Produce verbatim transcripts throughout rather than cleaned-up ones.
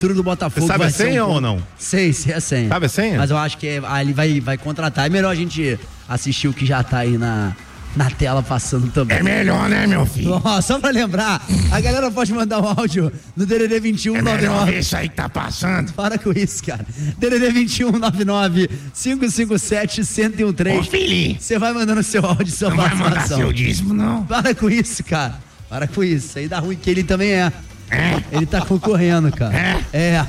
do Botafogo. Você sabe a senha um... ou não? Sei, sei a senha. Sabe a senha? Mas eu acho que é, ele vai, vai contratar. É melhor a gente assistir o que já tá aí na, na tela passando também. É melhor, né, meu filho? Oh, só pra lembrar, a galera pode mandar um áudio no D D D vinte e um noventa e nove. É isso aí que tá passando. Para com isso, cara. D D D vinte e um noventa e nove, cinco cinco sete, um zero um três. Ô, filhinho. Você vai mandando seu áudio, sua não participação. Não vai mandar seu dízimo, não. Para com isso, cara. Para com isso. Isso aí dá ruim, que ele também é. É? Ele tá concorrendo, cara. É? É.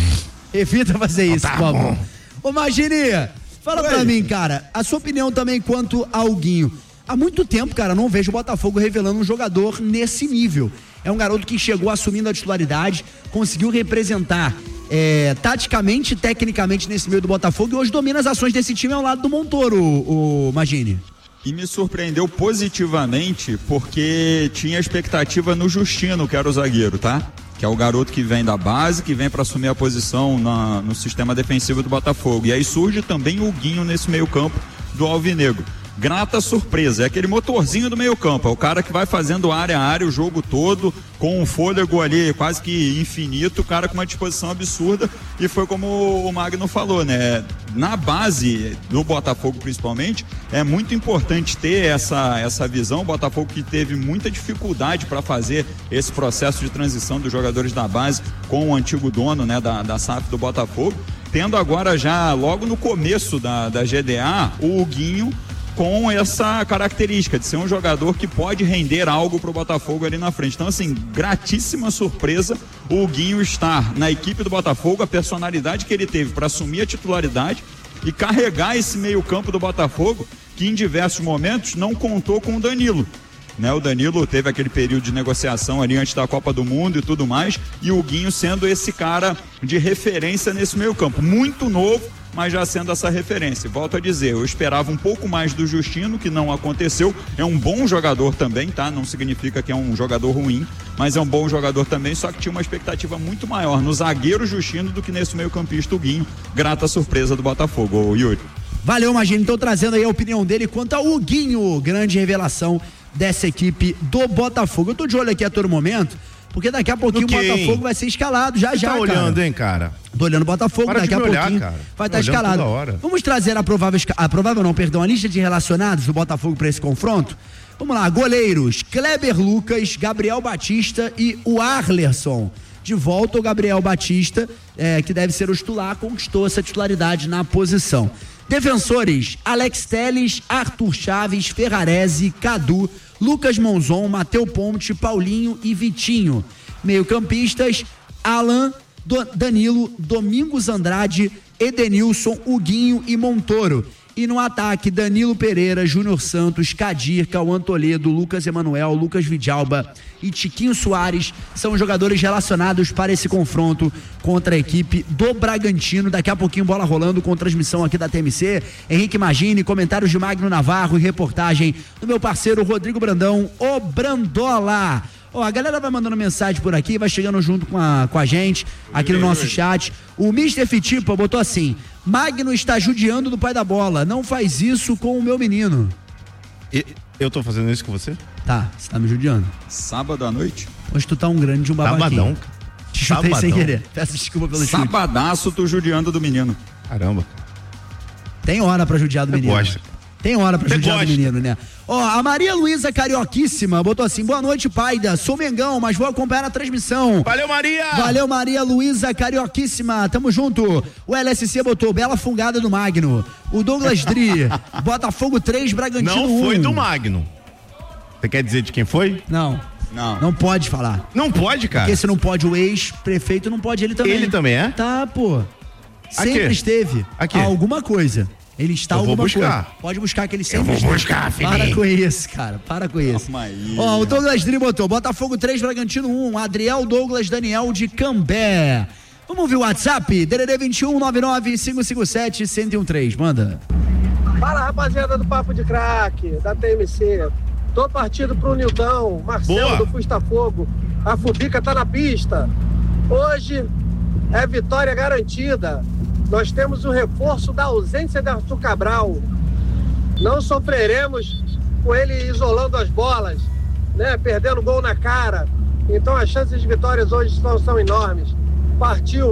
Evita fazer isso, tá, por favor. Ô, Magini, fala Oi. pra mim, cara, a sua opinião também quanto ao Guinho. Há muito tempo, cara, não vejo o Botafogo revelando um jogador nesse nível. É um garoto que chegou assumindo a titularidade, conseguiu representar é, taticamente e tecnicamente nesse meio do Botafogo e hoje domina as ações desse time ao lado do Montoro, o, o Magini. E me surpreendeu positivamente porque tinha expectativa no Justino, que era o zagueiro, tá? Que é o garoto que vem da base, que vem para assumir a posição na, no sistema defensivo do Botafogo. E aí surge também o Guinho nesse meio campo do Alvinegro. Grata surpresa, é aquele motorzinho do meio campo, é o cara que vai fazendo área a área o jogo todo, com um fôlego ali quase que infinito, o cara com uma disposição absurda, e foi como o Magno falou, né, na base do Botafogo principalmente, é muito importante ter essa, essa visão. O Botafogo que teve muita dificuldade para fazer esse processo de transição dos jogadores da base com o antigo dono, né, da, da S A F do Botafogo, tendo agora já logo no começo da, da G D A, o Guinho com essa característica de ser um jogador que pode render algo pro Botafogo ali na frente. Então, assim, gratíssima surpresa o Guinho estar na equipe do Botafogo, a personalidade que ele teve para assumir a titularidade e carregar esse meio campo do Botafogo, que em diversos momentos não contou com o Danilo. Né, o Danilo teve aquele período de negociação ali antes da Copa do Mundo e tudo mais, e o Guinho sendo esse cara de referência nesse meio campo, muito novo, mas já sendo essa referência. Volto a dizer, eu esperava um pouco mais do Justino, que não aconteceu. É um bom jogador também, tá? Não significa que é um jogador ruim, mas é um bom jogador também, só que tinha uma expectativa muito maior no zagueiro Justino do que nesse meio campista o Guinho. Grata surpresa do Botafogo, ô Yuri. Valeu, Magino. Então trazendo aí a opinião dele quanto ao Guinho, grande revelação dessa equipe do Botafogo. Eu tô de olho aqui a todo momento, porque daqui a pouquinho o Botafogo vai ser escalado já, Você já, tá cara. olhando, hein, cara? Tô olhando o Botafogo, Para daqui a olhar, pouquinho cara. vai estar tá escalado. Vamos trazer a provável, a provável não, perdão, a lista de relacionados do Botafogo para esse confronto? Vamos lá, goleiros, Kleber Lucas, Gabriel Batista e o Arlerson. De volta o Gabriel Batista, é, que deve ser o titular, conquistou essa titularidade na posição. Defensores, Alex Telles, Arthur Chaves, Ferrarese, Cadu, Lucas Monzon, Mateu Ponte, Paulinho e Vitinho. Meio-campistas, Alan, Do- Danilo, Domingos Andrade, Edenilson, Huguinho e Montoro. E no ataque, Danilo Pereira, Júnior Santos, Cadir, Cauã Toledo, Lucas Emanuel, Lucas Vidalba e Tiquinho Soares são jogadores relacionados para esse confronto contra a equipe do Bragantino. Daqui a pouquinho, bola rolando com transmissão aqui da T M C. Henrique Magini, comentários de Magno Navarro e reportagem do meu parceiro Rodrigo Brandão, o Brandola. Ó, oh, a galera vai mandando mensagem por aqui, vai chegando junto com a, com a gente, aqui no nosso chat. O mister Fitipa botou assim: Magno está judiando do pai da bola, não faz isso com o meu menino. E, eu tô fazendo isso com você? Tá, você tá me judiando. Sábado à noite? Hoje tu tá um grande de um babaquinho. Sabadão. Te chutei Sabadão. Sem querer, peço desculpa pelo chute. Sabadaço tu judiando do menino. Caramba. Tem hora pra judiar do eu menino. Gosto. Tem hora pra Você judiar gosta. do menino, né? Ó, a Maria Luísa Carioquíssima botou assim: boa noite, Paida, sou Mengão, mas vou acompanhar a transmissão. Valeu, Maria! Valeu, Maria Luísa Carioquíssima, tamo junto. O L S C botou bela fungada do Magno. O Douglas Dri, Botafogo três, Bragantino Não foi um. do Magno. Você quer dizer de quem foi? Não. Não. Não pode falar. Não pode, cara. Porque se não pode o ex-prefeito, não pode ele também. Ele também é? Tá, pô. Sempre Aqui. esteve. Aqui. Alguma coisa. Ele está Eu vou alguma buscar. coisa. Pode buscar que ele Eu sempre vou esteve. buscar, filhinho. Para com isso, cara. Para com isso. Calma aí. Ó, o Douglas Dri botou Botafogo três, Bragantino um. Adriel Douglas Daniel de Cambé. Vamos ouvir o WhatsApp? D D D vinte e um, nove nove cinco cinco sete, um zero um três. Manda. Fala, rapaziada do Papo de Craque, da T M C. Tô partindo pro Nildão, Marcelo Boa. do Fusta Fogo. A Fubica tá na pista. Hoje é vitória garantida. Nós temos o reforço da ausência de Arthur Cabral. Não sofreremos com ele isolando as bolas, né? Perdendo gol na cara. Então as chances de vitórias hoje são, são enormes. Partiu!